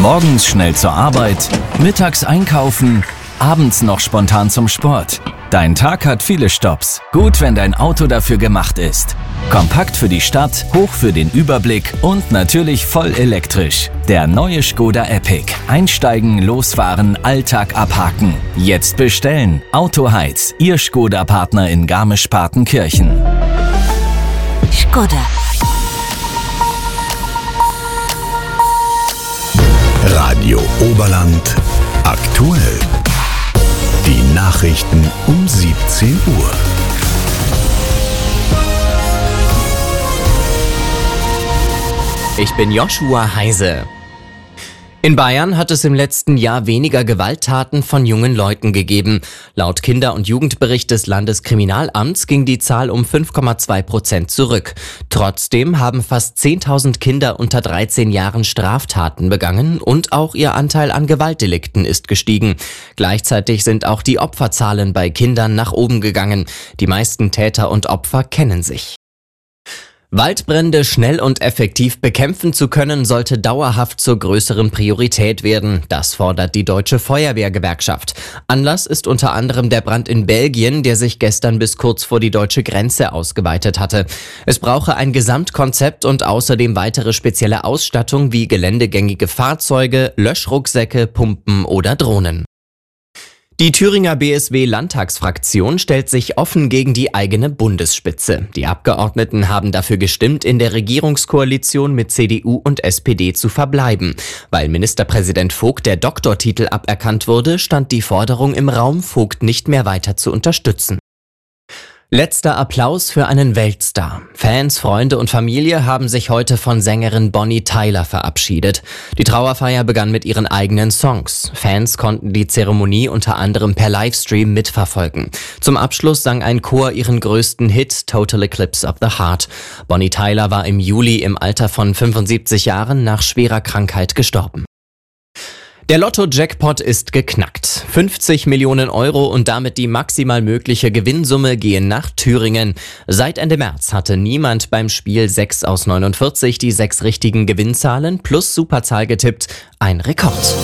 Morgens schnell zur Arbeit, mittags einkaufen, abends noch spontan zum Sport. Dein Tag hat viele Stopps. Gut, wenn dein Auto dafür gemacht ist. Kompakt für die Stadt, hoch für den Überblick und natürlich voll elektrisch. Der neue Škoda Epic. Einsteigen, losfahren, Alltag abhaken. Jetzt bestellen. Autoheiz, Ihr Škoda-Partner in Garmisch-Partenkirchen. Škoda. Radio Oberland aktuell. Die Nachrichten um 17 Uhr. Ich bin Joshua Heise. In Bayern hat es im letzten Jahr weniger Gewalttaten von jungen Leuten gegeben. Laut Kinder- und Jugendbericht des Landeskriminalamts ging die Zahl um 5,2% zurück. Trotzdem haben fast 10.000 Kinder unter 13 Jahren Straftaten begangen und auch ihr Anteil an Gewaltdelikten ist gestiegen. Gleichzeitig sind auch die Opferzahlen bei Kindern nach oben gegangen. Die meisten Täter und Opfer kennen sich. Waldbrände schnell und effektiv bekämpfen zu können, sollte dauerhaft zur größeren Priorität werden. Das fordert die Deutsche Feuerwehrgewerkschaft. Anlass ist unter anderem der Brand in Belgien, der sich gestern bis kurz vor die deutsche Grenze ausgeweitet hatte. Es brauche ein Gesamtkonzept und außerdem weitere spezielle Ausstattung wie geländegängige Fahrzeuge, Löschrucksäcke, Pumpen oder Drohnen. Die Thüringer BSW-Landtagsfraktion stellt sich offen gegen die eigene Bundesspitze. Die Abgeordneten haben dafür gestimmt, in der Regierungskoalition mit CDU und SPD zu verbleiben. Weil Ministerpräsident Vogt der Doktortitel aberkannt wurde, stand die Forderung im Raum, Vogt nicht mehr weiter zu unterstützen. Letzter Applaus für einen Weltstar. Fans, Freunde und Familie haben sich heute von Sängerin Bonnie Tyler verabschiedet. Die Trauerfeier begann mit ihren eigenen Songs. Fans konnten die Zeremonie unter anderem per Livestream mitverfolgen. Zum Abschluss sang ein Chor ihren größten Hit Total Eclipse of the Heart. Bonnie Tyler war im Juli im Alter von 75 Jahren nach schwerer Krankheit gestorben. Der Lotto-Jackpot ist geknackt. 50 Millionen Euro und damit die maximal mögliche Gewinnsumme gehen nach Thüringen. Seit Ende März hatte niemand beim Spiel 6 aus 49 die 6 richtigen Gewinnzahlen plus Superzahl getippt. Ein Rekord.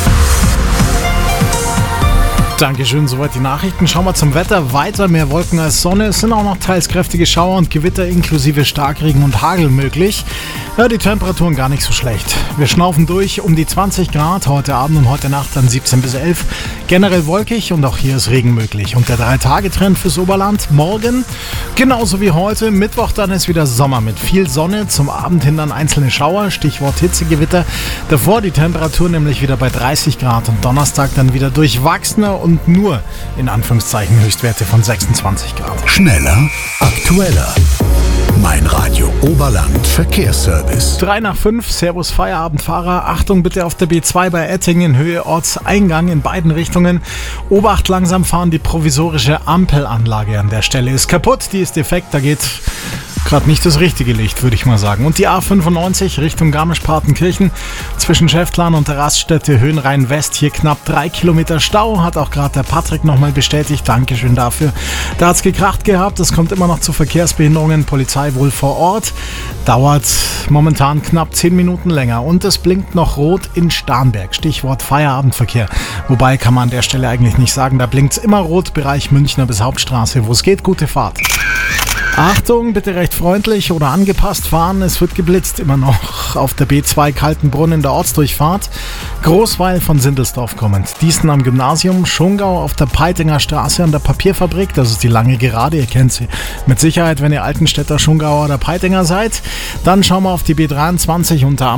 Dankeschön, soweit die Nachrichten. Schauen wir zum Wetter. Weiter mehr Wolken als Sonne. Es sind auch noch teils kräftige Schauer und Gewitter inklusive Starkregen und Hagel möglich. Ja, die Temperaturen gar nicht so schlecht. Wir schnaufen durch um die 20 Grad heute Abend und heute Nacht dann 17 bis 11. Generell wolkig und auch hier ist Regen möglich. Und der 3-Tage-Trend fürs Oberland morgen genauso wie heute. Mittwoch dann ist wieder Sommer mit viel Sonne. Zum Abend hin dann einzelne Schauer, Stichwort Hitzegewitter. Davor die Temperatur nämlich wieder bei 30 Grad und Donnerstag dann wieder durchwachsener und nur in Anführungszeichen Höchstwerte von 26 Grad. Schneller, aktueller. Mein Radio Oberland Verkehrsservice. 3 nach 5, Servus Feierabendfahrer. Achtung bitte auf der B2 bei Ettingen, Höhe Ortseingang in beiden Richtungen. Obacht, langsam fahren, die provisorische Ampelanlage an der Stelle ist kaputt, die ist defekt, da geht gerade nicht das richtige Licht, würde ich mal sagen. Und die A95 Richtung Garmisch-Partenkirchen zwischen Schäftlarn und der Raststätte Höhenrhein-West. Hier knapp 3 Kilometer Stau, hat auch gerade der Patrick nochmal bestätigt. Dankeschön dafür. Da hat es gekracht gehabt, es kommt immer noch zu Verkehrsbehinderungen. Polizei wohl vor Ort. Dauert momentan knapp 10 Minuten länger. Und es blinkt noch rot in Starnberg. Stichwort Feierabendverkehr. Wobei kann man an der Stelle eigentlich nicht sagen, da blinkt es immer rot, Bereich Münchner bis Hauptstraße. Wo es geht, gute Fahrt. Achtung, bitte recht freundlich oder angepasst fahren. Es wird geblitzt immer noch auf der B2 Kaltenbrunn in der Ortsdurchfahrt. Großweil von Sindelsdorf kommend. Diesen am Gymnasium, Schongau auf der Peitinger Straße an der Papierfabrik. Das ist die lange Gerade, ihr kennt sie mit Sicherheit, wenn ihr Altenstädter, Schongauer oder Peitinger seid. Dann schauen wir auf die B23 unter